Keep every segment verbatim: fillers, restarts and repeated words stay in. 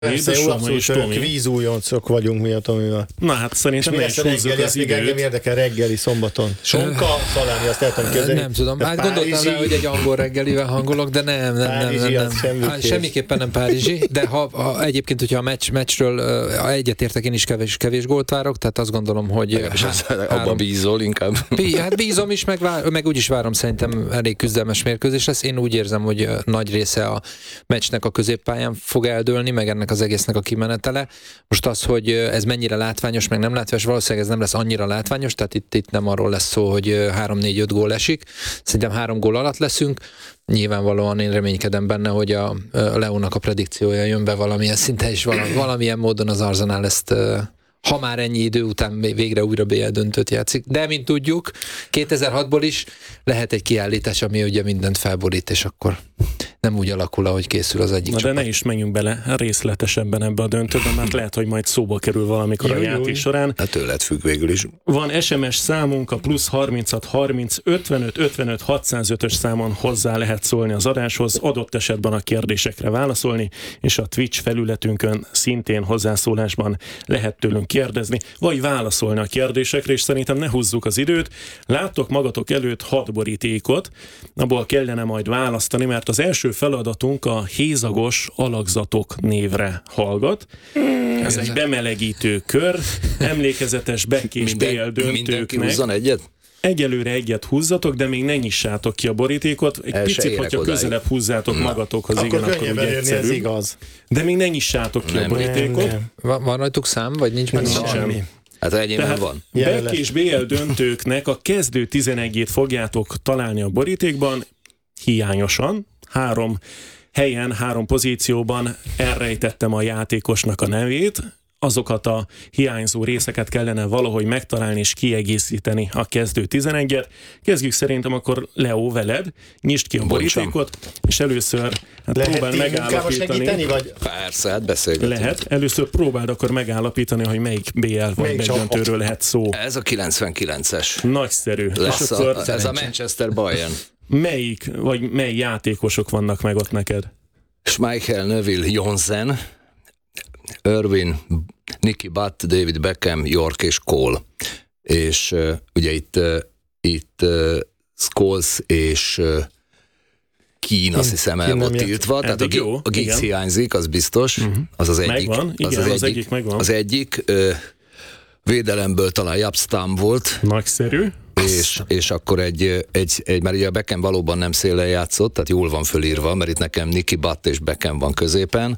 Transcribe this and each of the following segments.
Persze, jó, abszolút kvízújoncok vagyunk mi a Tomival. Na hát szerintem meg is húzzuk az időt. Engem érdekel reggeli szombaton. Sonka, szalámi, azt el tudom képzelni. Nem tudom, hát gondoltam rá, hogy egy angol reggelivel hangolok, de nem, nem, nem, nem, nem. Semmiképp. semmiképpen nem párizsi, de ha, ha egyébként, hogyha a meccs, meccsről uh, egyetértek, én is kevés, kevés gólt várok, tehát azt gondolom, hogy há, abban bízol inkább. Bí, hát bízom is, meg, vár, meg úgy is várom, szerintem elég küzdelmes mérkőzés lesz. Én úgy érzem, hogy nagy része a meccsnek a középpályán fog eldőlni, meg ennek az egésznek a kimenetele. Most az, hogy ez mennyire látványos, meg nem látványos, valószínűleg ez nem lesz annyira látványos, tehát itt, itt nem arról lesz szó, hogy három négy öt gól esik. Szerintem három gól alatt leszünk. Nyilvánvalóan én reménykedem benne, hogy a Leónak a predikciója jön be valamilyen szinten, és valamilyen módon az Arsenal ezt, ha már ennyi idő után végre újra bé el döntőt játszik. De, mint tudjuk, kétezer-hatból is lehet egy kiállítás, ami ugye mindent felborít, és akkor nem úgy alakul, ahogy készül az egyik Na csapat. De ne is menjünk bele részletesebben ebbe a döntőbe, mert lehet, hogy majd szóba kerül valamikor jó, a játék jó. során. Hát tőled függ végül is. Van es em es számunk, a plusz harminchat harminc ötvenöt ötvenöt hatszázötös számon hozzá lehet szólni az adáshoz, adott esetben a kérdésekre válaszolni, és a Twitch felületünkön szintén hozzászólásban lehet tőlünk kérdezni, vagy válaszolni a kérdésekre, és szerintem ne húzzuk az időt. Láttok magatok előtt hat borítékot, abból kellene majd választani, mert az első feladatunk a hézagos alakzatok névre hallgat. Ez egy bemelegítő kör, emlékezetes back és bé el döntőknek. Mindenki húzzon egyet? Egyelőre egyet húzzatok, de még ne nyissátok ki a borítékot. Egy El picit, hogyha odáig. közelebb húzzátok Na. magatokhoz, akkor igen, akkor ugye egyszerűbb. Ez igaz. De még ne nyissátok ki nem, a borítékot. Nem, nem. Van, van rajtuk szám, vagy nincs meg szám? Semmi. Hát ennyiben van. back és bé el döntőknek a kezdő tizenegyét fogjátok találni a borítékban, hiányosan. Három helyen, három pozícióban elrejtettem a játékosnak a nevét. Azokat a hiányzó részeket kellene valahogy megtalálni és kiegészíteni a kezdő tizenegyet. Kezdjük szerintem akkor Leo veled, nyisd ki a borítékot, és először hát próbáld megállapítani. Vagy? Persze, hát beszélgetünk. Lehet. Először próbáld akkor megállapítani, hogy melyik bé el vagy megdöntőről lehet szó. Ez a kilencvenkilences. Nagyszerű. Lesz és akkor a, ez a Manchester Bayern. Melyik, vagy mely játékosok vannak meg ott neked? Schmeichel, Neville, Jonsen, Irvin, Nicky Butt, David Beckham, York és Cole. És uh, ugye itt, uh, itt uh, Scholes és uh, Keane, azt hiszem el volt tiltva, tehát a, jó, a Giggs hiányzik, az biztos, uh-huh. az az egyik. Megvan, igen, az, az, az egyik, egyik megvan. Az egyik, uh, védelemből talán Japstam volt. Nagyszerű. És, és akkor egy, egy, egy, mert ugye a Beckham valóban nem szélen játszott, tehát jól van fölírva, mert itt nekem Nicky Butt és Beckham van középen.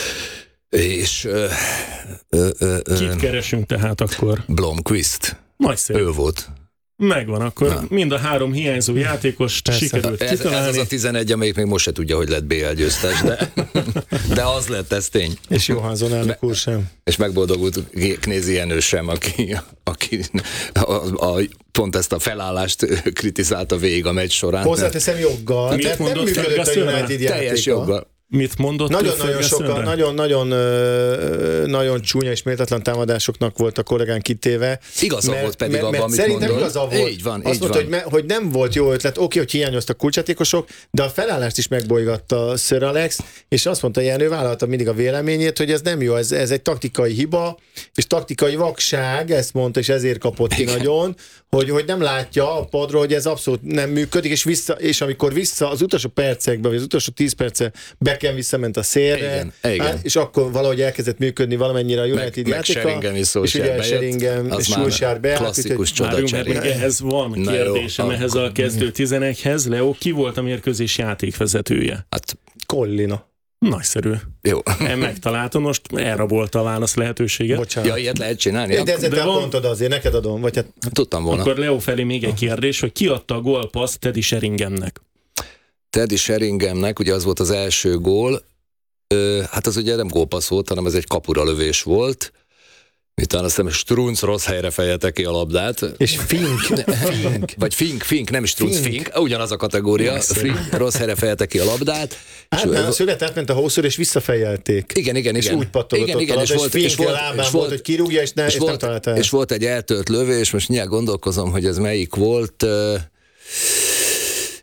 És ö, ö, ö, ö, kit keresünk tehát akkor? Blomqvist. Nagyszerű. Ő volt. Megvan, akkor Na. mind a három hiányzó játékost Persze. sikerült ez, kitalálni. Ez az a tizenegy, amelyik még most se tudja, hogy lett bé el győztes, de, de az lett, ez tény. És Johansson elnök úr sem. És megboldogult Knézi Jenő sem, aki, aki a, a, pont ezt a felállást kritizálta végig a meccs során. Hozzáteszem joggal, mert nem működött a United játéka. Teljes joggal. Mit mondott? Nagyon-nagyon sokan, nagyon-nagyon nagyon csúnya és méltatlan támadásoknak volt a kollégán kitéve. Igaza mert, volt pedig mert, abban, mert amit szerintem mondod. Igaza volt. Így van, Azt így mondta, van. Hogy, me, hogy nem volt jó ötlet, oké, hogy hiányoztak kulcsjátékosok, de a felállást is megbolygatta Sir Alex, és azt mondta, Jenő vállalta mindig a véleményét, hogy ez nem jó, ez, ez egy taktikai hiba, és taktikai vakság, ezt mondta, és ezért kapott ki nagyon, hogy, hogy nem látja a padról, hogy ez abszolút nem működik, és, vissza, és amikor vissza az utolsó percekben, vagy az utolsó tíz perce Beckham visszament a szélre, igen, igen. Hát, és akkor valahogy elkezdett működni valamennyire a United meg, játéka, meg Sheringham és és ugye Sheringham és Solskjaer beállt. Klasszikus csoda cseré. Ehhez van Na kérdésem, jó, ehhez a kezdő tizenegyhez. Leo, ki volt a mérkőzés játékvezetője? Hát Collina. Nagyszerű. Jó. Megtaláltam, most elrabolta a válasz lehetőséget. Bocsánat. Ja, ilyet lehet csinálni? De ezzel te van... pontod azért, neked adom. Vagy hát... Tudtam volna. Akkor Leo felé még egy kérdés, hogy ki adta a gólpaszt Teddy Sheringhamnek? Teddy Sheringhamnek, ugye az volt az első gól, Ö, hát az ugye nem gólpassz volt, hanem ez egy kapura lövés volt. Miután azt hiszem, Strunz rossz helyre fejelte ki a labdát. És Fink. Fink. Vagy Fink, Fink, nem Strunz, Fink. Fink. Ugyanaz a kategória. Fink, rossz helyre fejelte ki a labdát. Átment a szöget, átment a hószor, és visszafejelték. Igen, igen, igen. És úgy pattogott igen, igen, ott és, és volt, Fink és volt, a lábán és volt, hogy kirúgja, és, ne, és, és volt, nem találta el. És volt egy eltört lövés, most nyilván gondolkozom, hogy ez melyik volt.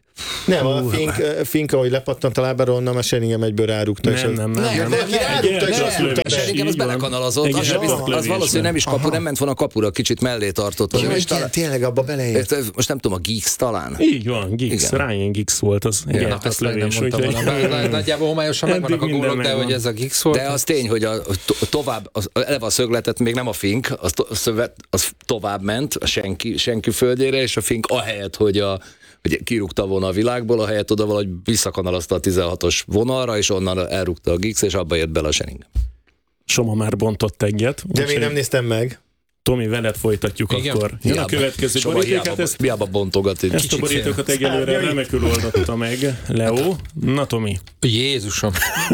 Nem, a Fink, Fink, ahogy lepattant a lábáról, onnan már Sheringham egyből rárúgta. Nem, nem, nem. Nem, nem. nem, rárúgta, és azt rúgta be. Sheringham az belekanalazott, az, az, az valószínűleg nem is kapu, nem ment volna a kapura, kicsit mellé tartott. Ja, igen, tényleg abba beleért. Most nem tudom, a Giggs talán. Így van, Giggs, Ryan Giggs volt az egy eltett lövés. Nagyjából homályosan megvannak a gólok, de hogy ez a Giggs volt. De az tény, hogy a tovább, eleve a szögletet még nem a Fink, az, szövet, az tovább ment a senki, senki földjére, és a Fink ahelyett, hogy a hogy kirúgta volna a világból, ahelyett oda valahogy visszakanalazta a tizenhatos vonalra, és onnan elrúgta a Giggs, és abba ért bele a Sheringham. Soma már bontott egyet. De még nem néztem meg. Tomi, veled folytatjuk. Igen? Akkor. Jön a következő borítéket. Ezt, hiába bontogat. Ezt a borítókat egyelőre remekül oldotta meg Leo. Na, Tomi. Jézusom.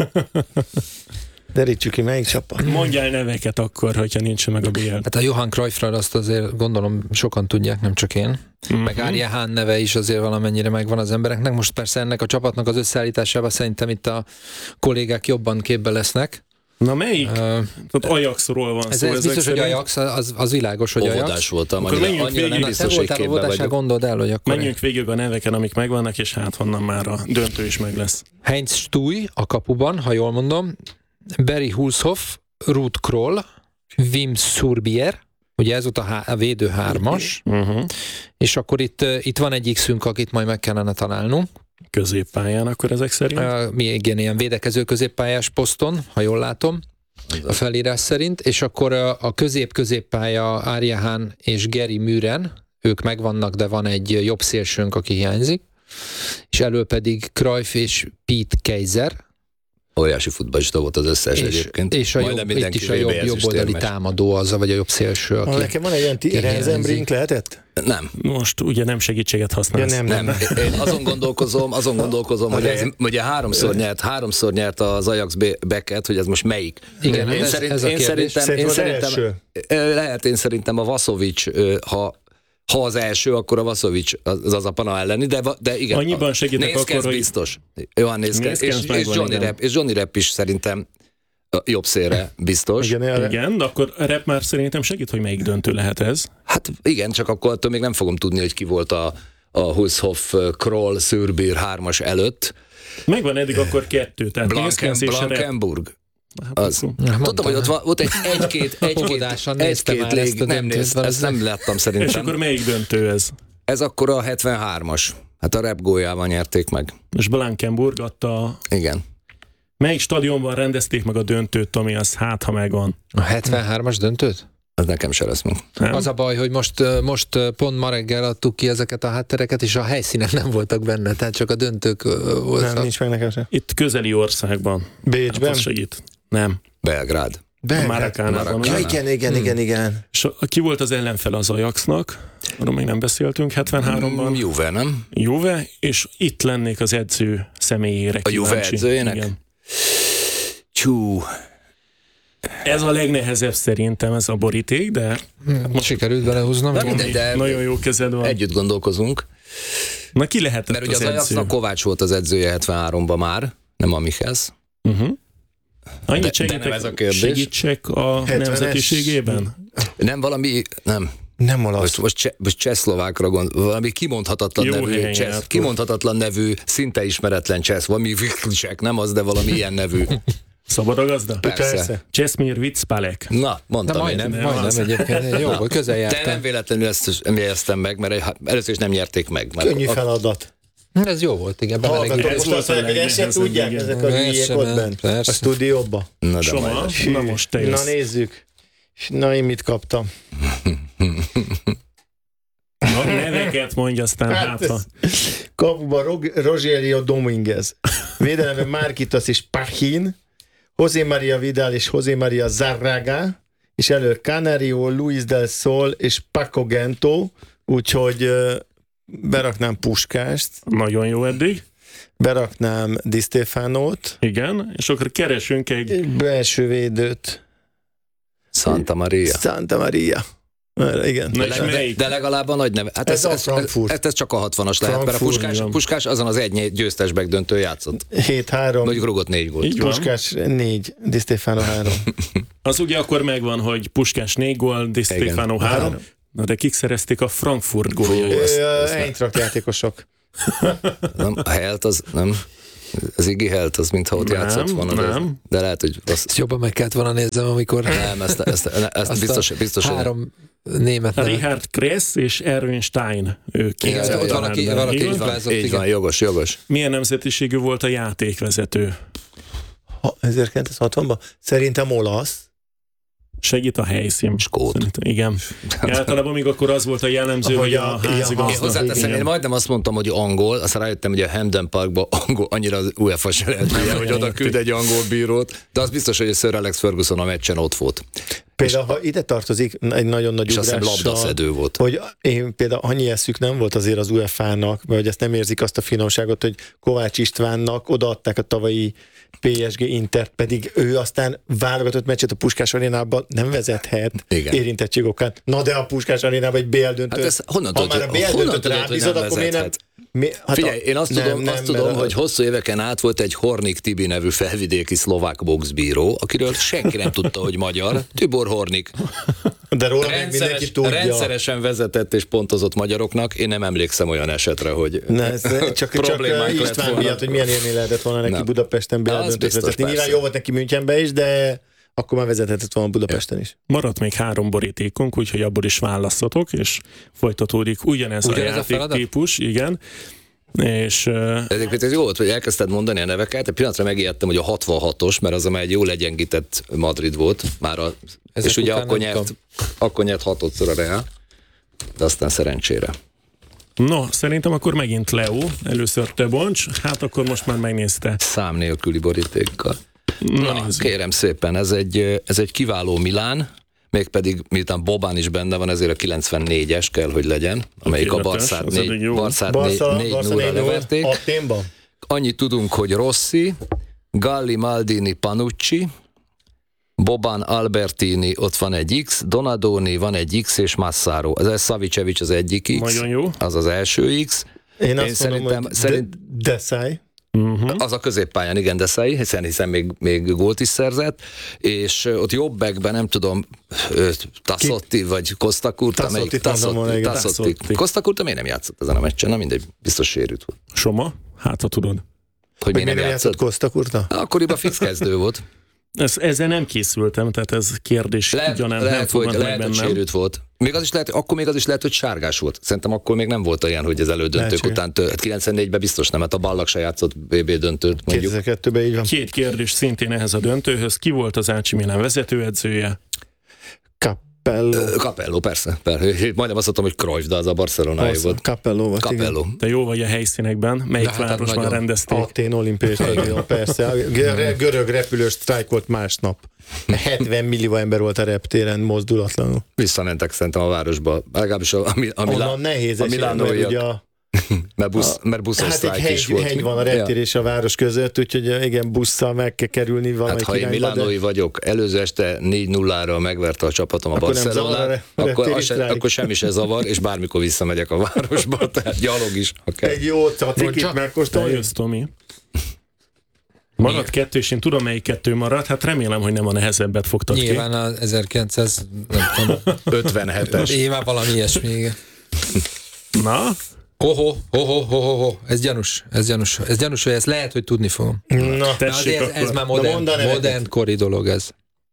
Derítsük ki, melyik csapat? Mondjál neveket akkor, hogyha nincs meg a bé el. Hát a Johan Cruyffra azt azért gondolom sokan tudják, nem csak én. Uh-huh. Meg Arjen Hahn neve is azért valamennyire megvan az embereknek. Most persze ennek a csapatnak az összeállításában szerintem itt a kollégák jobban képbe lesznek. Na melyik? Uh, Tehát Ajaxról van ez szó. Ez biztos, hogy Ajax, az, az világos, hogy Ajax. Óvodás voltam, akkor annyira, annyira nem biztos, hogy képbe vagyok. Gondold el, hogy akkor... Menjünk végig a neveken, amik megvannak, és hát honnan már a döntő is meg lesz. Heinz Stúj a kapuban, ha jól mondom. Barry Hulshoff, Ruud Krol, Wim Surbier, ugye ez ott a, há- a védő hármas, uh-huh. És akkor itt, itt van egy X-ünk, akit majd meg kellene találnunk. Középpályán akkor ezek szerint? Uh, mi igen, ilyen védekező középpályás poszton, ha jól látom, a felírás szerint, és akkor a, a közép-középpálya Arjen Hahn és Gary Müren, ők megvannak, de van egy jobb szélsőnk, aki hiányzik, és elő pedig Cruyff és Pete Keizer. Óriási futballista volt az összes és, egyébként. És a jobb, itt is a jobb, jobb oldali támadó az, vagy a jobb szélső. Aki nekem van egy ilyen t- Renzenbrink lehetett? Nem. Most ugye nem segítséget használsz. Ja, nem, nem. nem. Én azon gondolkozom, azon gondolkozom, hogy ez ugye háromszor nyert, háromszor nyert az Ajax Becket, hogy ez most melyik. Igen, én ez, szerint, ez a én szerintem, én szerintem lehet, én szerintem a Vasovic, ha Ha az első, akkor a Vasovic az, az a Pana elleni, de, de igen. Annyiban segítek akkor, hogy... biztos. Johan Nézkens, és, és, Johnny Rep, és Johnny Rep is szerintem jobb szélre biztos. Igen, igen, de akkor a Rep már szerintem segít, hogy melyik döntő lehet ez. Hát igen, csak akkor attól még nem fogom tudni, hogy ki volt a, a Hulshoff, Kroll, Surbier hármas előtt. Megvan eddig akkor kettő, tehát Blanken, Blankenburg. Hát az. Tudom, hogy ott van, ott egy, egy-két, egy-két, egy-két lég, nem néztem, ezt nem láttam szerintem. És akkor melyik döntő ez? Ez akkor a hetvenhármas. Hát a Rep góljával nyerték meg. És Blankenburg adta... Igen. Melyik stadionban rendezték meg a döntőt, ami az hát, ha megvan? A hetvenhármas döntőt? Az nekem se lesz meg. Nem? Az a baj, hogy most, most pont ma reggel adtuk ki ezeket a háttereket, és a helyszínen nem voltak benne, tehát csak a döntők voltak. Nem, nincs meg nekem sem. Itt közeli országban. Bécsben? Hát segít. Nem. Belgrád. Marakánában. Ja, igen, igen, igen, igen. És ki volt az ellenfele az Ajaxnak? Arról még nem beszéltünk, hetvenháromban. Juve, nem? Juve, és itt lennék az edző személyére a kíváncsi. A Juve edzőjének? Igen. Csú. Ez a legnehezebb szerintem, ez a boríték, de... Hát most sikerült belehúznom. De minden, de nagyon jó kezed van. Együtt gondolkozunk. Na ki lehetett Mert az ugye az, az Ajaxnak Kovács volt az edzője hetvenháromban már, nem a Michels. Uh-huh. Annyit de, segítek, de nem ez a kérdés. Segítsek a nemzetiségében? Nem valami, nem. Nem olasz. Most, most, cse, most csehszlovákra gondol, valami kimondhatatlan jó nevű, csesz, kimondhatatlan nevű, szinte ismeretlen csesz, valami Viklisek, nem az, de valami ilyen nevű. Szabad a gazda? Persze. Cseszmír Viczpalek. Na, mondtam én. Nem, majdnem egyébként. Jó, hogy közel jártam. De nem véletlenül ezt emlékeztem meg, mert először is nem nyerték meg. Könnyű feladat. Ez jó volt, igen. Hallgatok, most azt mondják, hogy ezt sem tudják ezek a hülyék ott bent. A stúdióban. Na, de Soma, na most te Na nézzük. Na én mit kaptam? Na, neveket mondj aztán hát hátra. Kapuban Rog- Rogelio Dominguez. Védelemben Marquitos és Pachin. José María Vidal és José María Zarraga. És elő Canario, Luis del Sol és Paco Gento. Úgyhogy uh, beraknám Puskást. Nagyon jó eddig. Beraknám Di Stefánót. Igen, és akkor keresünk egy... Belső védőt. Santa Maria. Santa Maria. Igen. Na, de, de, de legalább a nagy neve. Hát ez, ez, ez, ez, ez, ez csak a hatvanas lehet, mert a Puskás, Puskás azon az egy győztes döntő játszott. hét három. Mondjuk rúgott négy gólt. Puskás négy, Di Stefano három. Az ugye akkor megvan, hogy Puskás négy gól, Di Stefano három. Na de kik szerezték a Frankfurt góljait? Eintracht játékosok. Nem, a Helt az nem... Az Iggy Helt az, mintha ott Nem, játszott volna. nem. De, de lehet, hogy... Az, Ezt jobban meg kellett volna nézem, amikor nem, ezt, ezt, ezt, ezt biztos, biztos, hogy három német neve. Richard Kress és Erwin Stein. Ők Igen, Igen, ja, ott ja, valaki, talán, valaki igen? duplázott, így van, igen. jogos, jogos. Milyen nemzetiségű volt a játékvezető? Ha, ezerkilencszázhatvanban? Szerintem olasz. Segít a helyszín. Skót. Szerintem, igen. Általában még akkor az volt a jellemző, Hogy hogy a- a ja, házigazda. Én hozzáteszem, én majdnem azt mondtam, hogy angol, aztán rájöttem, hogy a Hampden Parkban angol, annyira az u ef á se lehet, Nem, ilyen, hogy nem oda értik. küld egy angol bírót, de az biztos, hogy a Sir Alex Ferguson a meccsen ott volt. Például, ha ide tartozik egy nagyon nagy És azt hiszem ugrással, labdaszedő volt. hogy én például annyi eszük nem volt azért az u ef á-nak, vagy ezt nem érzik azt a finomságot, hogy Kovács Istvánnak odaadták a tavalyi pé es gé Intert, pedig ő aztán válogatott meccset a Puskás Arénában nem vezethet Igen. érintettség okán. Na de a Puskás Arénában egy bé el döntőt, Hát ez honnan ha tudod, már a hogy- bé el honnan döntőt tudod, hogy rábízod, nem akkor miért nem... vezethet? Mi, hát Figyelj, a- én azt nem, tudom, nem, azt tudom mert- hogy hosszú éveken át volt egy Hornik Tibi nevű felvidéki szlovák boxbíró, akiről senki nem tudta, hogy magyar, Tibor Hornik. De róla meg Rendszeres, mindenki tudja. rendszeresen vezetett és pontozott magyaroknak. Én nem emlékszem olyan esetre, hogy Ne, ez csak, csak problémák lett István volna. miatt, hogy milyen élmény lehetett volna neki Nem. Budapesten bé el Az döntőt biztos, vezetni. Nyilván persze. jó volt neki Münchenben is, de akkor már vezethetett volna Budapesten is. Maradt még három borítékunk, úgyhogy abból is választatok, és folytatódik ugyanez, Ugyanez a a feladat? játéktípus, igen. És uh, Egyébként ez jó volt, hogy elkezdted mondani a neveket, egy pillanatra megijedtem, hogy a hatvanhatos, mert az már egy jó legyengített Madrid volt, már a, Ezek és ugye után akkor nem nyert, akkor nyert hatodszor a Real, de aztán szerencsére. no, szerintem akkor megint Leo, először te bonts, hát akkor most már megnézte. Szám nélküli borítékkal. Na, Na, nézzük. kérem szépen, ez egy, ez egy kiváló Milán, mégpedig miután Bobán is benne van, ezért a kilencvennégyes kell, hogy legyen, amelyik a Tökéletes, Barszát az elég négy jó. Barszát Barca, négy Barca nullra négy null leverték. Athénban. Annyit tudunk, hogy Rossi, Galli, Maldini, Panucci, Boban, Albertini, ott van egy X, Donadoni, van egy X és Massaro. Ez Savicevic az egyik X, Nagyon jó. az az első X. Én azt Én mondom, szerintem- hogy szerint- de, Deszály. Uh-huh. Az a középpályán, igen, Deszai, hiszen, hiszen még, még gólt is szerzett, és ö, ott jobbekben nem tudom, ö, Tassotti vagy Costa Curta, melyik Tassottit mondom volna, igen. Tassotti. Tassotti. Costa Curta miért nem játszott ezen a meccsen? Na mindegy, biztos sérült volt. Soma, hát ha tudod. Hogy Hogy miért nem játszott? Costa Curta? Akkoriban fix kezdő volt. Ez, ezzel nem készültem, tehát ez kérdés Lehet, gyanán nem lehet, hogy, fogad meg lehet hogy bennem. sérült volt. Még az is lehet, akkor még az is lehet, hogy sárgás volt. Szerintem akkor még nem volt olyan, hogy az elődöntők Lehetséges. után, tő, hát kilencvennégyben biztos nem, hát a Ballak se játszott bé bé döntőt, mondjuk. kétezer-kettőben így van. Két kérdés szintén ehhez a döntőhöz. Ki volt az á cé Milan vezetőedzője? Capello. Ö, Capello, persze. persze. Majdnem azt mondtam, hogy Cruyff, de az a Barcelonai Az, volt. Capello volt, igen. Capello. Te jó vagy a helyszínekben. Melyik De hát városban nagyon. rendezték? Atén olimpiai stadion, persze. A gö- görög repülős sztrájk volt másnap. hetven millió ember volt a reptéren mozdulatlanul. Visszamentek szerintem a városba. Legalábbis a, a, a, Milá, Onnan nehéz a esély, mert milánóiak, ugye a, mert, busz, mert buszos hát egy sztrájk hegy, is volt. hegy van a reptér Ja. és a város között, úgyhogy igen, busszal meg kell kerülni Hát valamelyik ha én irányba, de- milánói vagyok, előző este négy nullára megverte a csapatom a Akkor nem zavar a Barcelonát, re- akkor, reptéri az se, sztrájk. akkor semmi se zavar, és bármikor visszamegyek a városba, tehát gyalog is, ha kell. Egy jó cacikit csak- megkóstolni. Eljössz, Tomi. Maradt kettő, és én tudom, melyik kettő maradt. Hát remélem, hogy nem a nehezebbet fogtad ki. Nyilván a ezerkilencszáz, nem tudom, ötvenhetes. éve valami ilyesmi, igen. Na, Oho, oho, oho, oho, ez gyanús, ez gyanús, ez gyanús, hogy ezt lehet, hogy tudni fogom. Na, De tessék azért ez, ez akkor. már Na, modern, mondd a neveket. modern kori dolog ez.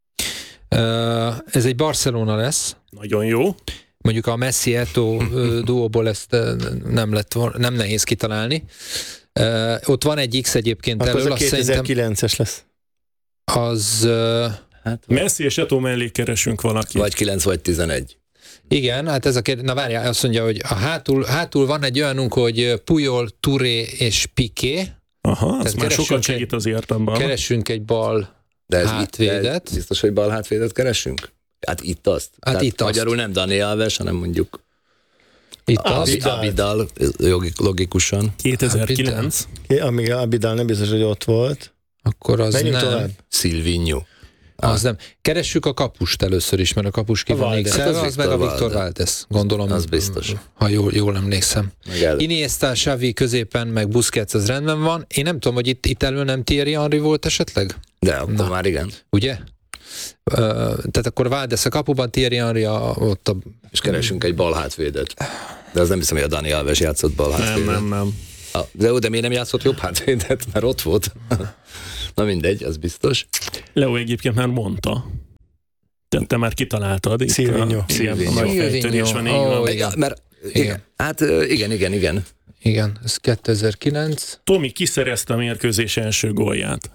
Uh, ez egy Barcelona lesz. Nagyon jó. Mondjuk a Messi-Eto ö, duóból ezt ö, nem lett volna, nem nehéz kitalálni. Uh, ott van egy X egyébként akkor az elől, a azt szerintem kétezer-kilences lesz. az, uh, Hát, Messi és Eto'o mellé keresünk valakit. vagy kilenc, vagy tizenegy. igen, hát ez a kérdés, na várjál, azt mondja, hogy a hátul, hátul van egy olyanunk, hogy Puyol, Touré és Piqué, Aha, az Tehát már sokat keresünk segít az értemben. keressünk egy bal De ez hátvédet. Itt, de biztos, hogy bal hátvédet keresünk? Hát itt azt. Hát Tehát itt azt. magyarul nem Dani Alves, hanem mondjuk Itt az. Abidal, Abidal logik, logikusan. kétezer-kilenc. Amíg Abidal nem biztos, hogy ott volt. Akkor az Menjünk nem. tovább. Silvinho. Az nem. Keressük a kapust először is, mert a kapus ki A van Valdez. X-elve, Hát az az meg a Victor Viktor Valdez. Valdez. Gondolom. Az biztos. Ha jól, jól emlékszem. Meg el, Iniesta, Xavi középen, meg Busquets, az rendben van. Én nem tudom, hogy itt, itt elő nem Thierry Henry volt esetleg? de akkor Na. már igen. Ugye? Ö, tehát akkor Valdez a kapuban, Thierry Henry a, ott a... És keresünk egy bal hátvédet. De az nem hiszem, hogy a Dani Alves játszott bal Nem, hátvédet. nem, nem. Ah, de jó, de miért nem játszott jobb hátvédet? Mert ott volt. Na mindegy, az biztos. Leo egyébként már mondta. Te, te már kitaláltad. itt Silvinho. a- Igen, a Silvinho. nagy fejtörés van, így Ó, van. igen. Ja, mert igen. Igen. Hát ö, igen, igen, igen. Igen, ez kétezer-kilenc. Tomi kiszerezte a mérkőzés első gólját.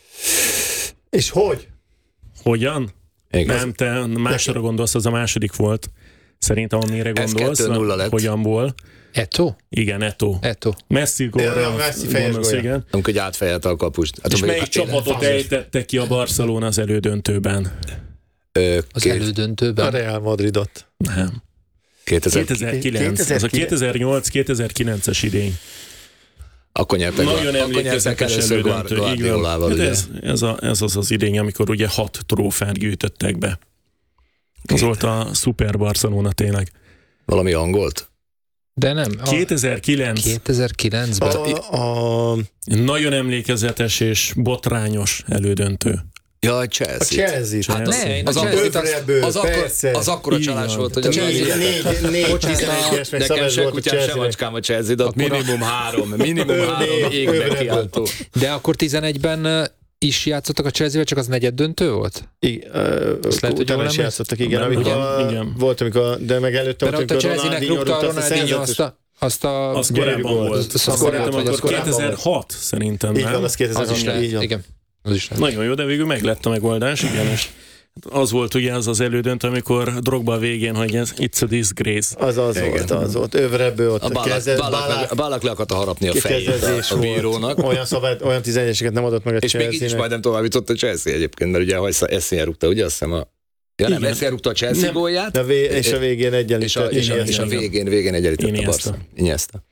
És hogy? Hogyan? igen. Nem, te másra gondolsz, az a második volt. Szerintem, amire Ez gondolsz. kettő nulla lett. Hogyanból? Eto? Igen, Eto. Eto. Messi gólra. Ja, Messi fejes gondolsz, gólja. igen. Amikor átfejelte a kapust. Hát, És vagy- melyik csapatot ejtette ki a Barcelona az elődöntőben? Ö, Az két- A elődöntőben. Real Madridot. Nem. kétezer kétezer-kilenc. Ez a kétezer-nyolc-kétezer-kilences idény. Akkor nyertek, Nagyon akkor nyertek emlékezetes először elődöntő. Így van. Guardiolával, Hát ugye? ez, ez, a, ez az az idény, amikor ugye hat trófát gyűjtöttek be. Az volt a Super Barcelona tényleg. Valami angolt? De nem. A kétezer-kilenc. kétezer-kilencben. A, a, Nagyon emlékezetes és botrányos elődöntő. Ja, a a Chelsea. Chelsea-t. Hát Ne, én a Az, Chelsea-t az, Övreből, az, akkor, persze. az akkora Így csalás van. volt, hogy A a Chelsea Chelsea... négy, négy, Bocsánat, tizenegyes, meg Nekem Szabes se volt a kutyám, se Chelsea. macskám a Chelsea, de ott Akkor a- minimum három, minimum Ő három négy, égbe övreből. kiáltó. De akkor tizenegyben is játszottak a Chelsea-vel, csak az negyed döntő volt? Igen, ö, Azt lehet, hogy utána jól is emlékszem. játszottak, igen. Nem, Amikor igen, igen. volt, amikor, de meg előtte Mert volt, ott a amikor Chelsea-nek Ronaldinho rúgta a rúgta azt a Ronaldinho azt szerzetes. a, azt a... Az gyönyörű korábban volt. volt. Az Azt korábban szerintem volt, az akkor korábban kétezer-hat szerintem, Így nem? van, az Az is kétezer-hat, lehet, így van. igen. Az is lehet. Nagyon jó, de végül meg lett a megoldás, igen, és az volt ugye az az elődöntő, amikor Drogba a végén, hogy ez it's a disgrace. Az az Igen. volt, az volt. Övreből ott A a Bálak, kezed, Bálak, meg- a Bálak le akarta harapni a fejét kezezés a, a bírónak. volt. Olyan szabályt, olyan tizenegyeseket nem adott meg a És még így is Chelsea-nek. majdnem tovább jutott a Chelsea egyébként, mert ugye Hajsza Eszén rúgta, ugye azt hiszem a... Ja nem, Igen. Eszén rúgta a Chelsea Nem. gólját, De a vé- és a végén és a, egyenlített. és a, Igen, és a igen. végén, végén egyenlített a Iniesta. Barca. Iniesta.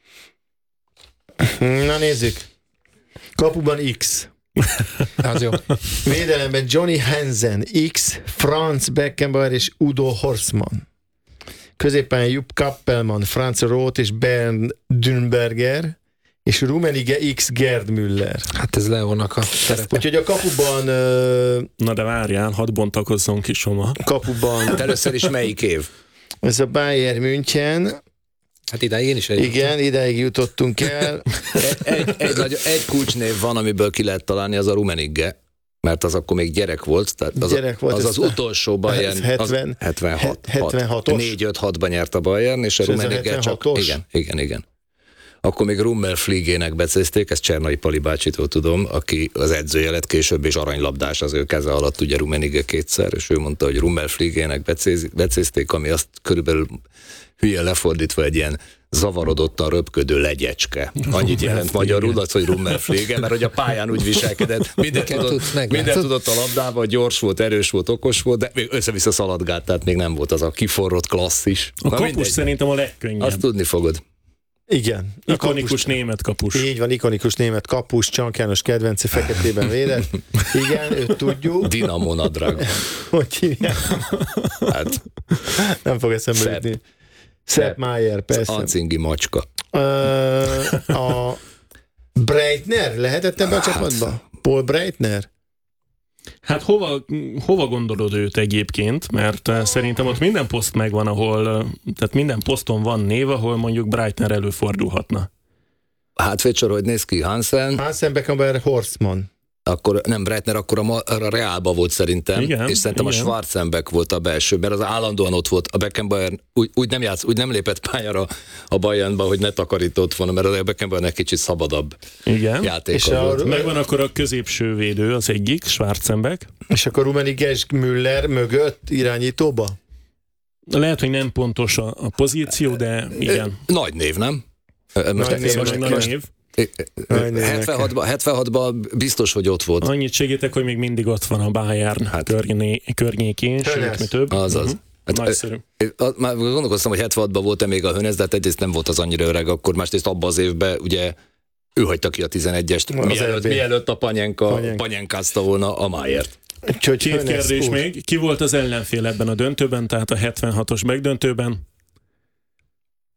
Na nézzük. Kapuban X. Az jó. Védelemben Johnny Hansen, X, Franz Beckenbauer és Udo Horstmann. Középen Jupp Kappelmann, Franz Roth és Bernd Dünberger, és Rummenigge X Gerd Müller. Hát ez Leónak a szerepe. Úgyhogy a kapuban, ö, Na de várjál, hadd bontakozzon ki Soma. kapuban Hát először is melyik év? ez a Bayern München, Hát idáig én is egy. igen, ideig jutottunk el. Egy, egy, nagy, egy kulcsnév van, amiből ki lehet találni, az a Rummenigge, mert az akkor még gyerek volt, tehát az Gyerek volt, az, ez az a- utolsó Bayern, ez hetven- az hetvenhat. hetvenhatos. négy öt hatban nyert a Bayern, és a És ez a Rummenigge csak... hetvenhatos? Igen, igen, igen. Akkor még Rummelfliegének becézték, ezt Csernai Pali bácsitól tudom, aki az edzője lett később, és aranylabdás az ő keze alatt, ugye Rummenigge kétszer, és ő mondta, hogy Rummelfliegének becéz- becézték, ami azt körülbelül hülye lefordítva egy ilyen zavarodottan röpködő legyecske. Annyit jelent magyarul, az, hogy Rummelfliege, mert hogy a pályán úgy viselkedett, mindent Miket tudott, tudsz, meg mindent látod? tudott a labdával, gyors volt, erős volt, okos volt, de még össze-vissza szaladgált, tehát még nem volt az a kiforrott klasszis. A Na kapus mindegy. szerintem a legkönnyebb. Azt tudni fogod. Igen. A Ikonikus kapus- német kapus. Így van, ikonikus német kapus, Csank János kedvence, feketében védett. Igen, őt tudjuk. Dinamo nadrág. Hogy hívják? Hát, Nem fog eszembe Sepp. jutni. Sepp Maier, persze. Ancingi macska. Ö, a Breitner lehetett ebbe a csapatba? Paul Breitner? Hát hova, hova gondolod őt egyébként? Mert eh, szerintem ott minden poszt megvan, ahol, eh, tehát minden poszton van név, ahol mondjuk Breitner előfordulhatna. Hátvédsor, hogy néz ki? Hansen, Hansen, Beckenbauer, Horstmann. akkor nem Breitner, akkor a, ma- a Reálba volt szerintem, Igen, és szerintem igen. a Schwarzenbeck volt a belső, mert az állandóan ott volt, a Beckenbauer úgy, úgy nem játsz, úgy nem lépett pályára a Bayernba, hogy ne takarított volna, mert a Beckenbauernek kicsit szabadabb Igen. játéka És a- volt. Megvan akkor a középső védő, az egyik, Schwarzenbeck. És akkor Rummenigge és Müller mögött irányítóba? Lehet, hogy nem pontos a, a pozíció, de igen. Nagy név, nem? Most, Nagy név, most, Nagy most, név. Nagy név hetvenhatban, hetvenhatban biztos, hogy ott volt. Annyit segítek, hogy még mindig ott van a Bayern hát. környé, környékén, sőt, Hönes. mi több. Azaz. Mhm. Hát, Nagyszerű. Én- a- Már gondolkoztam, hogy hetvenhatban volt-e még a Hönes, de hát egyrészt nem volt az annyira öreg, akkor másrészt abban az évben ugye ő hagyta ki a tizenegyest, Az mielőtt, er bé. mielőtt a Panyenka, Panyenka. panyenkázta volna a Májert. Úgyhogy Két Hönes kérdés úr. még. Ki volt az ellenfél ebben a döntőben, tehát a hetvenhatos megdöntőben?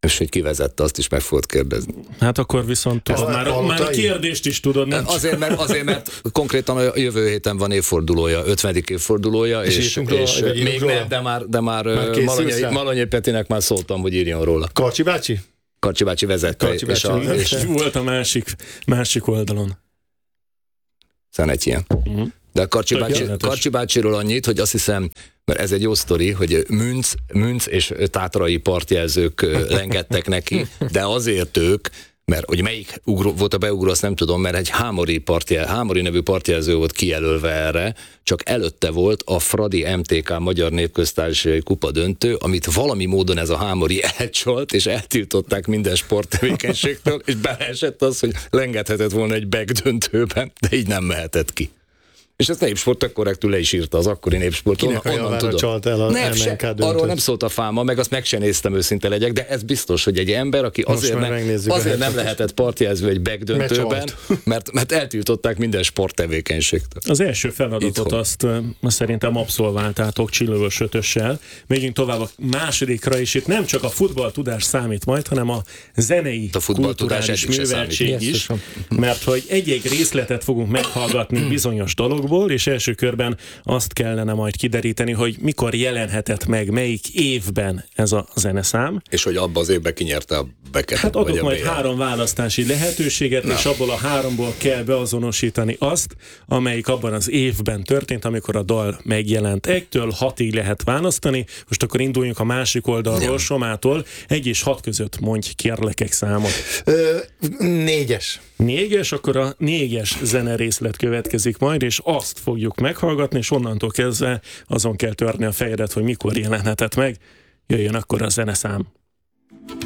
És hogy kivezette, azt is meg fogod kérdezni. Hát akkor viszont tudod, már, már a kérdést is tudod. Nem azért, mert, azért, mert konkrétan a jövő héten van évfordulója, ötvedik évfordulója, és, és, róla, és még nem, de már, de már, már Malonyai, Malonyai Petinek már szóltam, hogy írjon róla. Karcsi bácsi? Karcsi bácsi vezette. Karcsi bácsi és, a, és volt a másik, másik oldalon. Szenetjen. Uh-huh. De a Karcsi, bácsi, Karcsi bácsiról annyit, hogy azt hiszem, mert ez egy jó sztori, hogy Münc, Münc és tátrai partjelzők lengettek neki, de azért ők, mert hogy melyik ugró, volt a beugró, azt nem tudom, mert egy Hámori, partjel, Hámori nevű partjelző volt kijelölve erre, csak előtte volt a Fradi em té ká Magyar Népköztársasági Kupa döntő, amit valami módon ez a Hámori elcsolt, és eltiltották minden sporttevékenységtől, és beleesett az, hogy lengethetett volna egy back döntőben, de így nem mehetett ki. És ezt Népsport korrektül le is írta, az akkori Népsport. Kinek onnan, a onnan tudom. Csalt el a nem, se, arról nem szólt a fáma, meg azt meg se néztem, őszinte legyek, de ez biztos, hogy egy ember, aki azért, ne, azért nem lehetett partjelző egy back döntőben, mert, mert eltiltották minden sporttevékenységtől. Az első feladatot Itthon. azt szerintem abszolváltátok Csillagos ötössel. Megyünk tovább a másodikra, és itt nem csak a futballtudás számít majd, hanem a zenei, a kulturális műveltség is, mert hogy egy-egy részletet fogunk meghallgatni bizonyos dolog, és első körben azt kellene majd kideríteni, hogy mikor jelenhetett meg, melyik évben ez a zeneszám. És hogy abban az évben kinyerte a beket. Hát adok majd három választási lehetőséget, Na. és abból a háromból kell beazonosítani azt, amelyik abban az évben történt, amikor a dal megjelent. Egytől hatig lehet választani. Most akkor induljunk a másik oldalról, ja. Somától. Egy és hat között mondj kérlek egy számot. Ö, négyes. Négyes, akkor a négyes zenerészlet következik majd, és azt fogjuk meghallgatni, és onnantól kezdve azon kell törni a fejedet, hogy mikor jelenhetett meg. Jöjjön akkor a zeneszám.